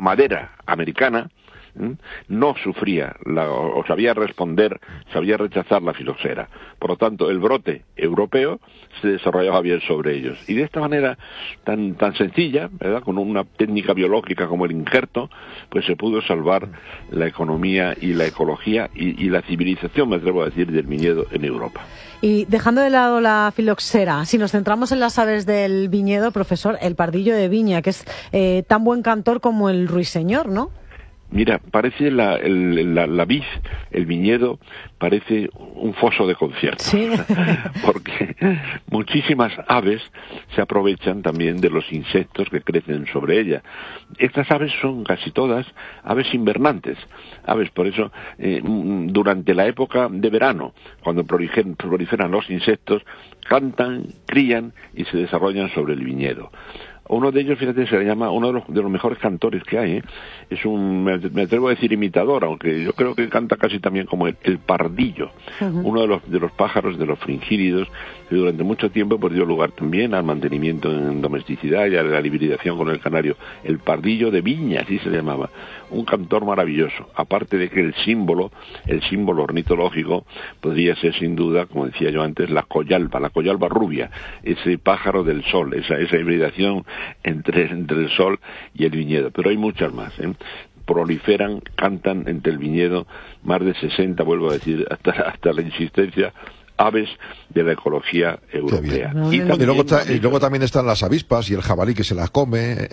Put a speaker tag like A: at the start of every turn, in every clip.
A: madera americana no sufría, o sabía responder, sabía rechazar la filoxera. Por lo tanto, el brote europeo se desarrollaba bien sobre ellos. Y de esta manera tan sencilla, ¿verdad?, con una técnica biológica como el injerto, pues se pudo salvar la economía y la ecología y la civilización, me atrevo a decir, del viñedo en Europa.
B: Y dejando de lado la filoxera, si nos centramos en las aves del viñedo, profesor, el pardillo de viña, que es tan buen cantor como el ruiseñor, ¿no?
A: Mira, parece la vid, el viñedo, parece un foso de conciertos. ¿Sí? Porque muchísimas aves se aprovechan también de los insectos que crecen sobre ella. Estas aves son casi todas aves invernantes. Aves, por eso, durante la época de verano, cuando proliferan los insectos, cantan, crían y se desarrollan sobre el viñedo. Uno de ellos, fíjate, se le llama uno de los mejores cantores que hay, ¿eh? Es me atrevo a decir imitador, aunque yo creo que canta casi también como el pardillo, uno de los pájaros, de los fringílidos, que durante mucho tiempo pues dio lugar también al mantenimiento en domesticidad y a la hibridación con el canario. El pardillo de viña, así se le llamaba. Un cantor maravilloso, aparte de que el símbolo ornitológico podría ser sin duda, como decía yo antes, la collalba rubia, ese pájaro del sol, esa hibridación entre el sol y el viñedo. Pero hay muchas más, ¿eh? Proliferan, cantan entre el viñedo más de 60, vuelvo a decir, hasta la insistencia, aves de la ecología europea.
C: Y luego también están las avispas y el jabalí que se las come.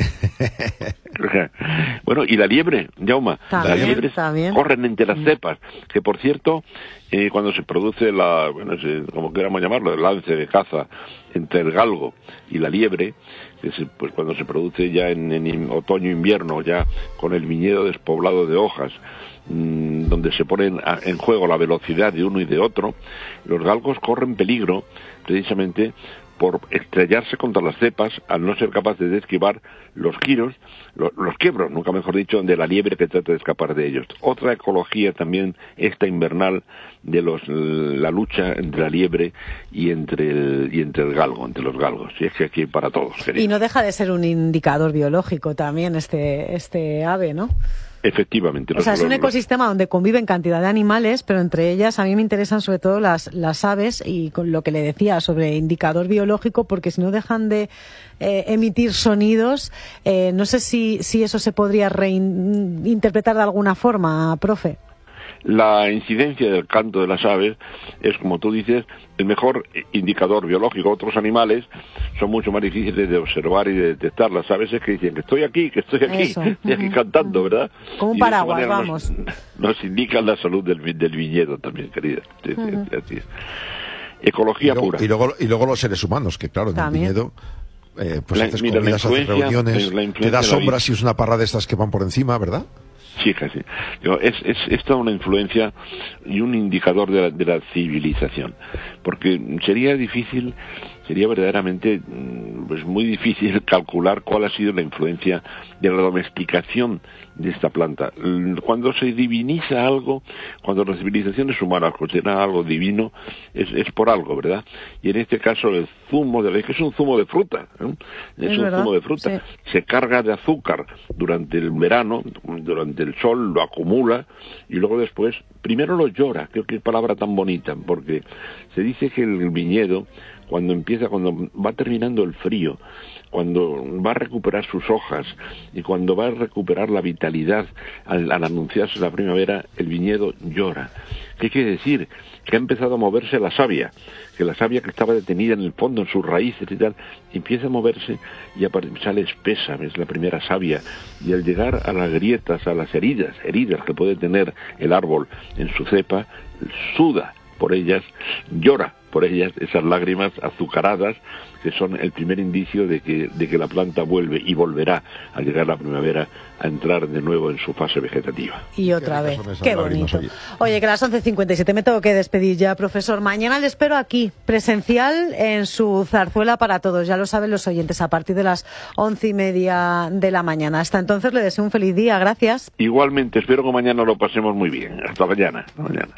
A: Bueno, y la liebre, Jaume, las liebres corren entre las cepas, que por cierto, cuando se produce como queramos llamarlo, el lance de caza entre el galgo y la liebre, pues cuando se produce ya en otoño-invierno, ya con el viñedo despoblado de hojas, donde se pone en juego la velocidad de uno y de otro, los galgos corren peligro precisamente por estrellarse contra las cepas al no ser capaces de esquivar los giros, los quiebros, nunca mejor dicho, de la liebre que trata de escapar de ellos. Otra ecología también, esta invernal, de la lucha entre la liebre y entre el galgo, entre los galgos. Y es que aquí hay para todos, querido.
B: Y no deja de ser un indicador biológico también este ave, ¿no?
A: Efectivamente.
B: O sea, es un ecosistema donde conviven cantidad de animales, pero entre ellas a mí me interesan sobre todo las aves, y con lo que le decía sobre indicador biológico, porque si no dejan de emitir sonidos, no sé si eso se podría reinterpretar de alguna forma, profe.
A: La incidencia del canto de las aves es, como tú dices, el mejor indicador biológico. Otros animales son mucho más difíciles de observar y de detectar. Las aves es que dicen que estoy aquí, estoy aquí cantando, ¿verdad?
B: Como un paraguas, vamos.
A: Nos indican la salud del viñedo también, querida. Sí, así es. Ecología pura.
C: Y luego los seres humanos, que claro, en el viñedo... pues haces comidas, haces reuniones, te da sombra si es una parra de estas que van por encima, ¿verdad?
A: Sí, casi. Es toda una influencia y un indicador de la civilización, porque sería verdaderamente pues muy difícil calcular cuál ha sido la influencia de la domesticación de esta planta. Cuando se diviniza algo, cuando las civilizaciones humanas consideran algo divino, es por algo, ¿verdad? Y en este caso el zumo que es un zumo de fruta, zumo de fruta, sí. Se carga de azúcar durante el verano, durante el sol, lo acumula y luego después, primero lo llora, creo que es palabra tan bonita, porque se dice que el viñedo, cuando va terminando el frío, cuando va a recuperar sus hojas y cuando va a recuperar la vitalidad al anunciarse la primavera, el viñedo llora. ¿Qué quiere decir? Que ha empezado a moverse la savia, que la savia que estaba detenida en el fondo, en sus raíces y tal, empieza a moverse y sale espesa, es la primera savia, y al llegar a las grietas, a las heridas que puede tener el árbol en su cepa, suda por ellas, llora por ellas, esas lágrimas azucaradas que son el primer indicio de que la planta vuelve y volverá al llegar la primavera a entrar de nuevo en su fase vegetativa.
B: Y otra vez, qué bonito. Oye, que a las 11:57 me tengo que despedir ya, profesor. Mañana le espero aquí, presencial, en su zarzuela para todos. Ya lo saben los oyentes, a partir de las 11:30 de la mañana. Hasta entonces le deseo un feliz día. Gracias.
A: Igualmente, espero que mañana lo pasemos muy bien. Hasta mañana. Hasta mañana.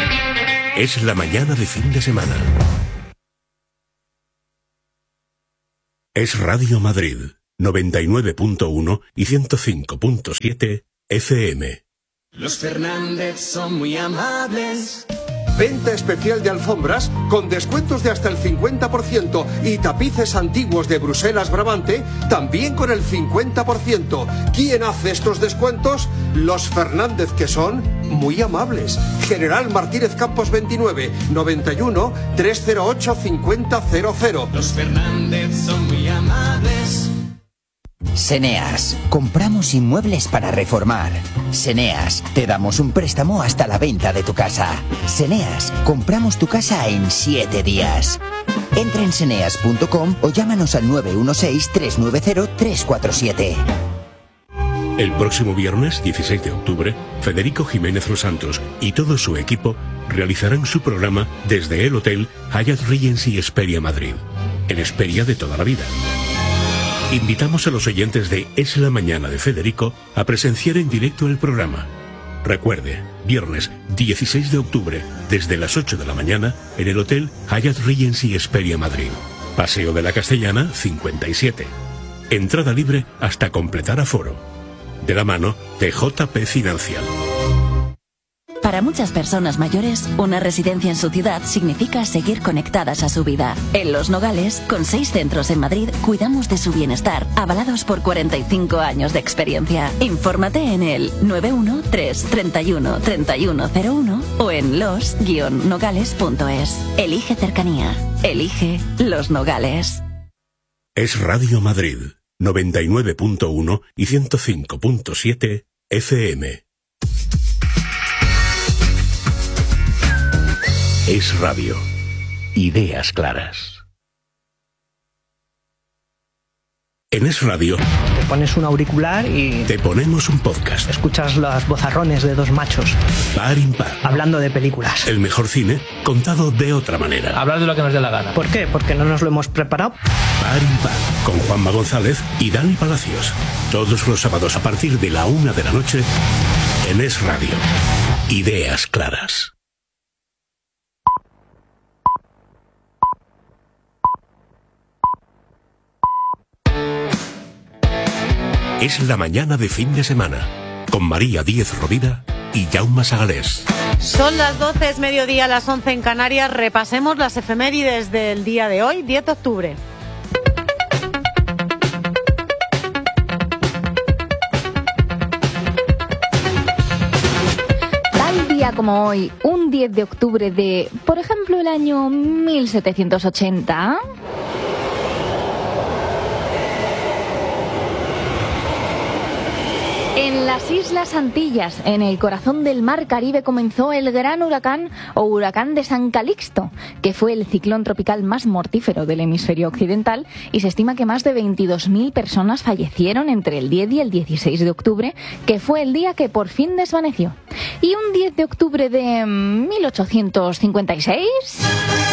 D: Es la mañana de fin de semana. Es Radio Madrid. 99.1 y 105.7 FM.
E: Los Fernández son muy amables.
F: Venta especial de alfombras con descuentos de hasta el 50% y tapices antiguos de Bruselas Brabante también con el 50%. ¿Quién hace estos descuentos? Los Fernández, que son muy amables. General Martínez Campos 29, 91 308 5000.
E: Los Fernández son muy amables.
G: Seneas, compramos inmuebles para reformar. Seneas, te damos un préstamo hasta la venta de tu casa. Seneas, compramos tu casa en 7 días. Entra en seneas.com o llámanos al 916-390-347.
D: El próximo viernes 16 de octubre, Federico Jiménez Los Santos y todo su equipo realizarán su programa desde el Hotel Hyatt Regency Hesperia Madrid, en Hesperia de toda la vida. Invitamos a los oyentes de Es la Mañana de Federico a presenciar en directo el programa. Recuerde, viernes 16 de octubre, desde las 8 de la mañana, en el Hotel Hyatt Regency Hesperia Madrid. Paseo de la Castellana, 57. Entrada libre hasta completar aforo. De la mano de JP Financial.
H: Para muchas personas mayores, una residencia en su ciudad significa seguir conectadas a su vida. En Los Nogales, con 6 centros en Madrid, cuidamos de su bienestar, avalados por 45 años de experiencia. Infórmate en el 913-31-3101 o en los-nogales.es. Elige cercanía. Elige Los Nogales.
D: Es Radio Madrid, 99.1 y 105.7 FM. Es Radio. Ideas claras. En Es Radio
I: te pones un auricular y
D: te ponemos un podcast.
I: Escuchas los vozarrones de dos machos
D: par impar,
I: hablando de películas.
D: El mejor cine contado de otra manera.
I: Hablar de lo que nos dé la gana. ¿Por qué? Porque no nos lo hemos preparado.
D: Par impar, con Juanma González y Dani Palacios. Todos los sábados a partir de la 1 de la noche en Es Radio. Ideas claras. Es la mañana de fin de semana, con María Díez Rovira y Jaume Sagalés.
B: Son las 12, es mediodía, las 11 en Canarias. Repasemos las efemérides del día de hoy, 10 de octubre.
J: Tal día como hoy, un 10 de octubre de, por ejemplo, el año 1780... En las Islas Antillas, en el corazón del mar Caribe, comenzó el gran huracán o huracán de San Calixto, que fue el ciclón tropical más mortífero del hemisferio occidental, y se estima que más de 22.000 personas fallecieron entre el 10 y el 16 de octubre, que fue el día que por fin desvaneció. Y un 10 de octubre de 1856...